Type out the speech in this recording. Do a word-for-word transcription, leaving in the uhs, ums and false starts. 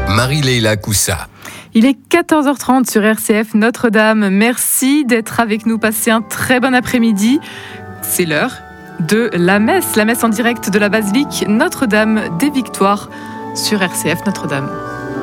Marie-Leila Coussa. Il est quatorze heures trente sur R C F Notre-Dame. Merci d'être avec nous. Passez un très bon après-midi. C'est l'heure de la messe, la messe en direct de la basilique Notre-Dame des Victoires sur R C F Notre-Dame.